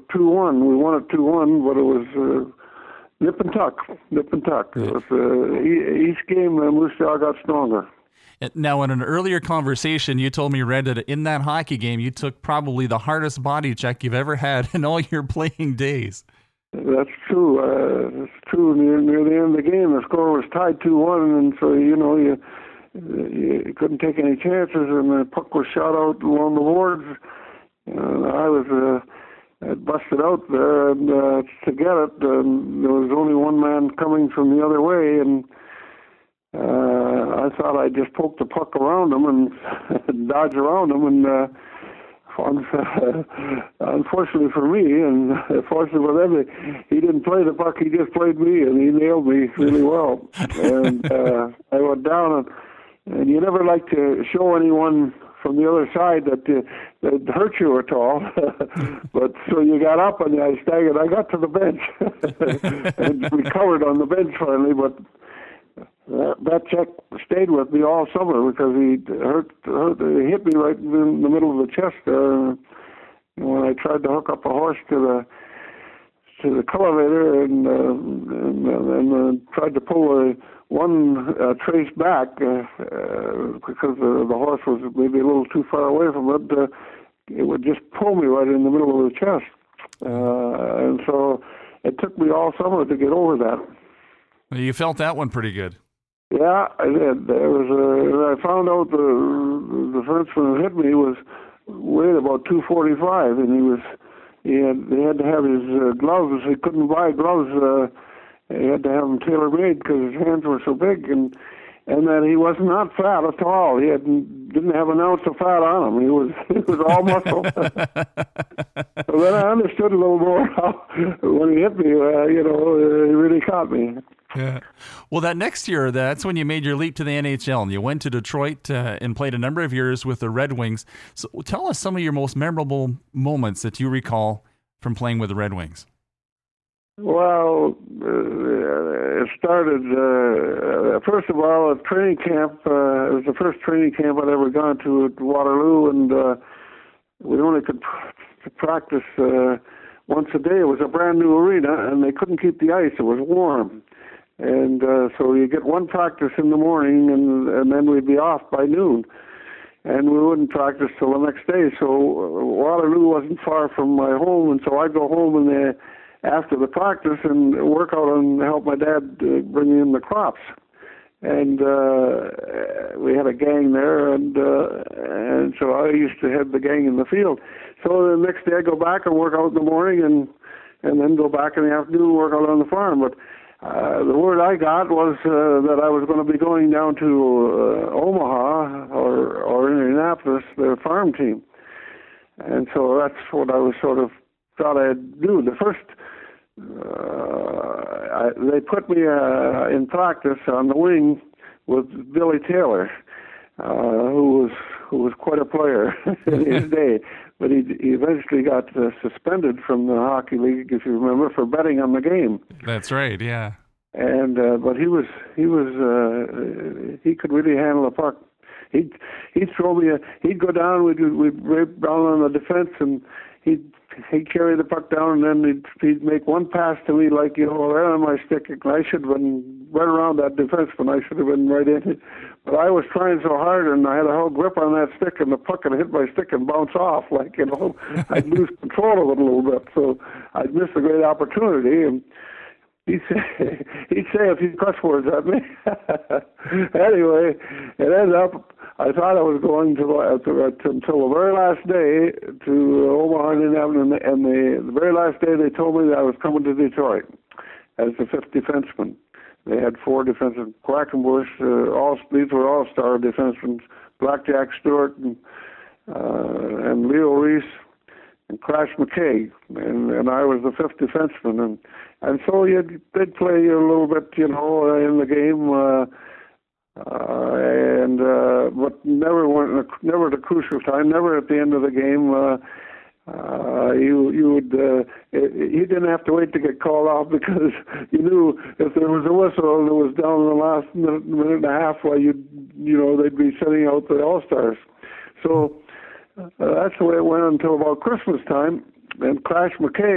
2-1. We won it 2-1, but it was nip and tuck. It was, each game, Moose Jaw got stronger. Now, in an earlier conversation, you told me, Red, that in that hockey game, you took probably the hardest body check you've ever had in all your playing days. That's true. It's true. Near the end of the game, the score was tied 2-1, and so you couldn't take any chances, and the puck was shot out along the boards. And I was busted out there, and to get it, there was only one man coming from the other way, and I thought I'd just poke the puck around him and dodge around him, and unfortunately for me, and fortunately for them, he didn't play the puck, he just played me, and he nailed me really well. And I went down, and you never like to show anyone from the other side that hurt you at all. But so you got up, and I staggered. I got to the bench and recovered on the bench finally, but that check stayed with me all summer because he hit me right in the middle of the chest there. When I tried to hook up a horse to the cultivator and tried to pull one trace back because the horse was maybe a little too far away from it, it would just pull me right in the middle of the chest. And so it took me all summer to get over that. Well, you felt that one pretty good. Yeah, I did. I found out the defenseman who hit me weighed about 245, and they had to have his gloves. He couldn't buy gloves. He had to have them tailor-made because his hands were so big, and that he was not fat at all. He didn't have an ounce of fat on him. He was all muscle. So then I understood a little more how, when he hit me, he really caught me. Yeah. Well, that next year, that's when you made your leap to the NHL, and you went to Detroit and played a number of years with the Red Wings. So tell us some of your most memorable moments that you recall from playing with the Red Wings. Well, it started, first of all, at training camp. It was the first training camp I'd ever gone to at Waterloo, and we only could practice once a day. It was a brand new arena, and they couldn't keep the ice. It was warm. And so you get one practice in the morning, and then we'd be off by noon. And we wouldn't practice till the next day. So Waterloo wasn't far from my home, and so I'd go home after the practice and work out and help my dad bring in the crops. And we had a gang there, and so I used to head the gang in the field. So the next day I'd go back and work out in the morning, and then go back in the afternoon and work out on the farm. But the word I got was that I was going to be going down to Omaha or Indianapolis, their farm team. And so that's what I was sort of thought I'd do. The first, they put me in practice on the wing with Billy Taylor, who was quite a player in his day. But he eventually got suspended from the hockey league, if you remember, for betting on the game. That's right, yeah. And but he could really handle a puck. He'd throw me he'd go down. We'd rape down on the defense, and he'd carry the puck down, and then he'd make one pass to me like, right on my stick. I should have been right around that defenseman. I should have been right in it. But I was trying so hard, and I had a whole grip on that stick, and the puck would hit my stick and bounce off. I'd lose control of it a little bit. So I'd miss a great opportunity. And he'd say a few cuss words at me. Anyway, it ended up, I thought I was going until the very last day to Omaha, Indianapolis, and the very last day they told me that I was coming to Detroit as the fifth defenseman. They had four defensemen: Quackenbush, these were all-star defensemen, Blackjack Stewart, and Leo Reese, and Crash McKay, and I was the fifth defenseman, and so they'd play you a little bit, in the game, but never at a crucial time, never at the end of the game. You didn't have to wait to get called off, because you knew if there was a whistle and it was down in the last minute and a half, they'd be sending out the All-Stars. So that's the way it went until about Christmas time. And Crash McKay